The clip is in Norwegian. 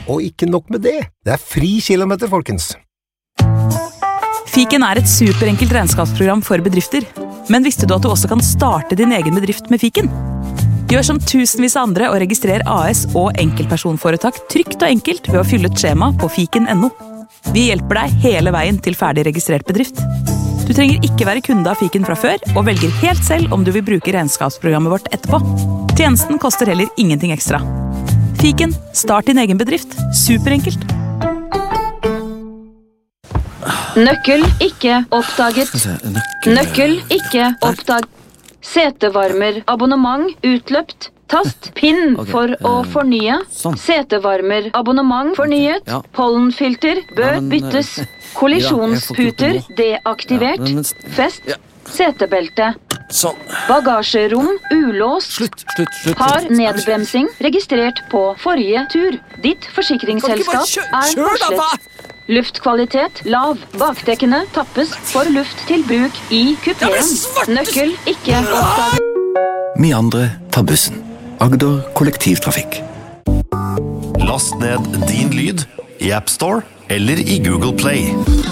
Og ikke nok med det. Det fri kilometer, folkens. Fiken et superenkelt regnskapsprogram for bedrifter. Men visste du at du også kan starte din egen bedrift med Fiken? Gjør som tusenvis av andre og registrer AS og enkeltpersonforetak trygt og enkelt ved å fylle et skjema på fiken.no. Vi hjelper deg hele veien til ferdig registrert bedrift. Du trenger ikke være kunde av Fiken fra før, og velger helt selv om du vil bruke regnskapsprogrammet vårt etterpå. Tjenesten koster heller ingenting ekstra. Fiken, start din egen bedrift. Superenkelt. Nøkkel ikke oppdaget. Nøkkel ikke oppdaget. Setevarmer, abonnement utløpt. Tast PIN for å fornye. Setevarmer, abonnement fornyet. Pollenfilter bør byttes. Kollisjonsputer deaktivert. Fest, setebelte. Bagasjerom ulåst. Har nedbremsing registrert på forrige tur. Ditt forsikringsselskap varslet. Luftkvalitet lav. Bakdekkene tappes for luft til bruk i kupeen. Nøkkel ikke oppdaget. Vi andre tar bussen. Agder kollektivtrafikk. Last ned din lyd i App Store eller i Google Play.